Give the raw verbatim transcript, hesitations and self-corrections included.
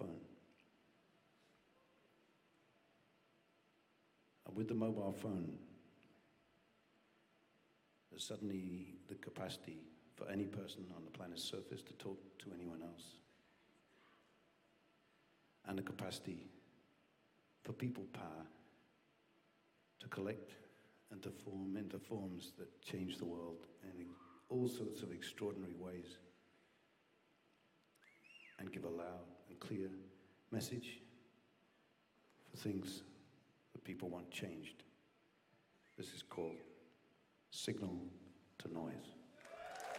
phone. And with the mobile phone, there's suddenly the capacity for any person on the planet's surface to talk to anyone else. And the capacity for people power to collect and to form into forms that change the world in all sorts of extraordinary ways and give a loud and clear message for things that people want changed. This is called signal to noise.